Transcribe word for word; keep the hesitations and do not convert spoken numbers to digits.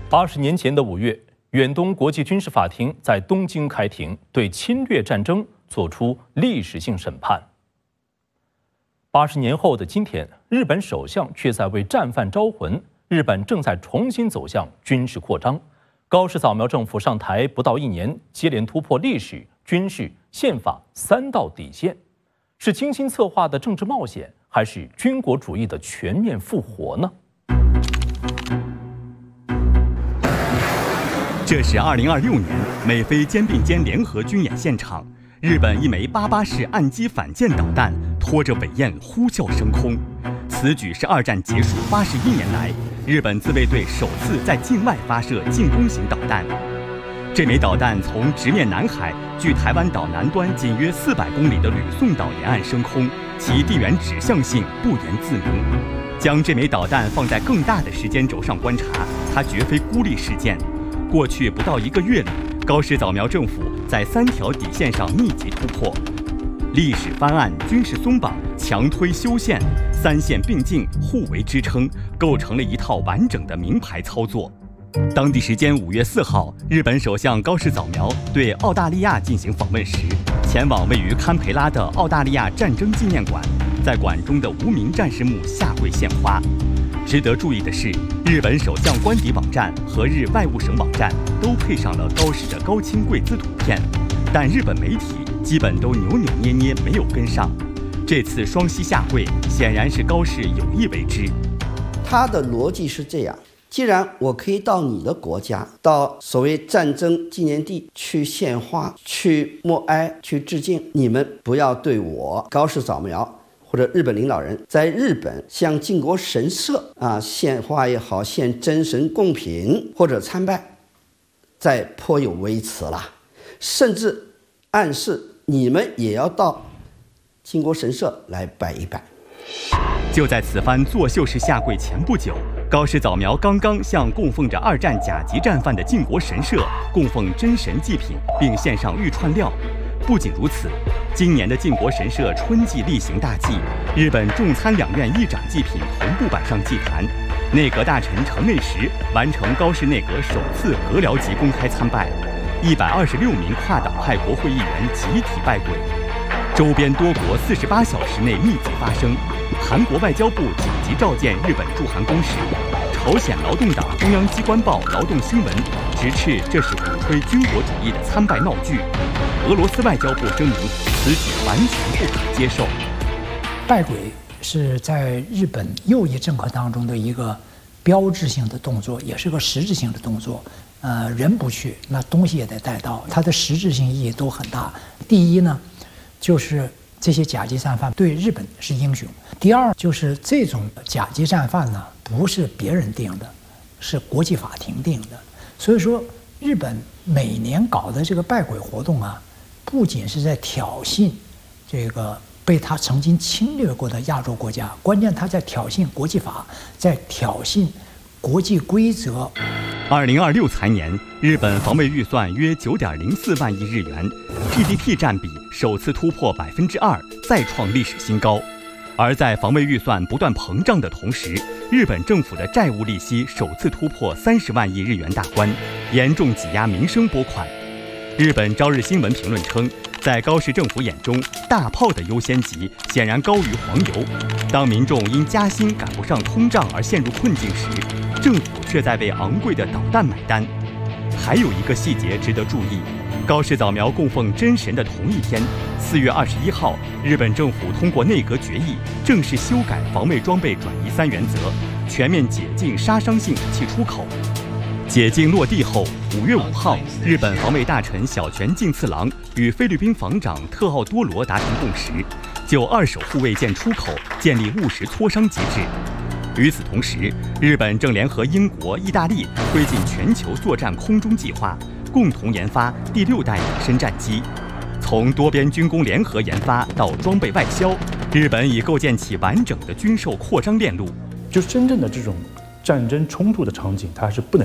八十年前的五月，远东国际军事法庭在东京开庭，对侵略战争作出历史性审判。八十年后的今天，日本首相却在为战犯招魂。日本正在重新走向军事扩张。高市早苗政府上台不到一年，接连突破历史、军事、宪法三道底线，是精心策划的政治冒险，还是军国主义的全面复活呢？ 这是二零二六年美菲肩并肩联合军演现场，日本一枚八八式岸基反舰导弹拖着尾焰呼啸升空。此举是二战结束八十一年来，日本自卫队首次在境外发射进攻型导弹。这枚导弹从直面南海、距台湾岛南端仅约四百公里的吕宋岛沿岸升空，其地缘指向性不言自明。将这枚导弹放在更大的时间轴上观察，它绝非孤立事件。过去不到一个月里，高市早苗政府在三条底线上密集突破：历史翻案、军事松绑、强推修宪，三线并进，互为支撑，构成了一套完整的名牌操作。当地时间五月四号，日本首相高市早苗对澳大利亚进行访问时，前往位于堪培拉的澳大利亚战争纪念馆，在馆中的无名战士墓下跪献花。值得注意的是，日本首相官邸网站和日外务省网站都配上了高市的高清贵姿图片，但日本媒体基本都扭扭捏捏，没有跟上。这次双膝下跪，显然是高市有意为之。 他的逻辑是这样：既然我可以到你的国家，到所谓战争纪念地去献花、去默哀、去致敬，你们不要对我高市早苗或者日本领导人在日本向靖国神社啊献花也好，献真神贡品或者参拜，再颇有微词了，甚至暗示你们也要到靖国神社来拜一拜。 就在此番作秀式下跪前不久，高市早苗刚刚向供奉着二战甲级战犯的靖国神社供奉真神祭品，并献上玉串料。不仅如此，今年的靖国神社春季例行大祭，日本众参两院议长祭品同步摆上祭坛。内阁大臣城内实完成高市内阁首次阁僚级公开参拜，一百二十六名跨党派国会议员集体拜跪。周边多国四十八小时内密集发声。韩国外交部紧急召见日本驻韩公使，朝鲜劳动党中央机关报《劳动新闻》直斥这是鼓吹军国主义的参拜闹剧。俄罗斯外交部声明，此举完全不可接受。 拜跪是在日本右翼政客当中的一个标志性的动作，也是个实质性的动作。呃，人不去，那东西也得带到，它的实质性意义都很大。第一呢，就是这些甲级战犯对日本是英雄。第二，就是这种甲级战犯呢，不是别人定的，是国际法庭定的。所以说，日本每年搞的这个拜跪活动啊，不仅是在挑衅这个被他曾经侵略过的亚洲国家，关键他在挑衅国际法，在挑衅国际规则。 二零二六财年，日本防卫预算约九点零四万亿日元 ，G D P 占比首次突破百分之二，再创历史新高。而在防卫预算不断膨胀的同时，日本政府的债务利息首次突破三十万亿日元大关，严重挤压民生拨款。日本朝日新闻评论称，在高市政府眼中，大炮的优先级显然高于黄油。当民众因加薪赶不上通胀而陷入困境时，政府却在为昂贵的导弹买单。还有一个细节值得注意：高市早苗供奉真神的同一天，四月二十一号，日本政府通过内阁决议，正式修改防卫装备转移三原则，全面解禁杀伤性武器出口。解禁落地后，五月五号，日本防卫大臣小泉进次郎与菲律宾防长特奥多罗达成共识，就二手护卫舰出口建立务实磋商机制。与此同时，日本正联合英国、意大利推进全球作战空中计划，共同研发第六代隐身战机。从多边军工联合研发到装备外销，日本已构建起完整的军售扩张链路。 就真正的这种战争冲突的场景，它是不能